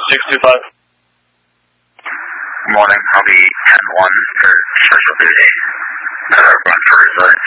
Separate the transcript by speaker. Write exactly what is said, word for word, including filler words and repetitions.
Speaker 1: six two five.
Speaker 2: Good morning. I'll be ten one for special duty. Uh, run for resilience.